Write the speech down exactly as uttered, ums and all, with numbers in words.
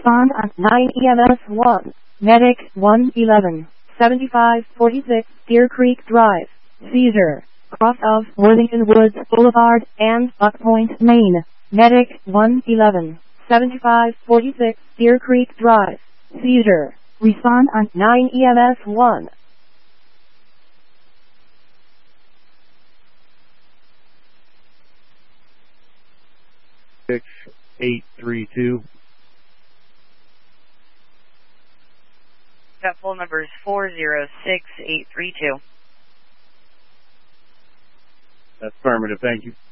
Respond on nine E M S one. Medic one eleven. seventy-five forty-six Deer Creek Drive. Seizure. Cross of Worthington Woods Boulevard and Buck Point, Maine. Medic one eleven. seventy-five forty-six Deer Creek Drive. Seizure. Respond on nine E M S one. six eight three two. That phone number is four zero six eight three two. Affirmative, thank you.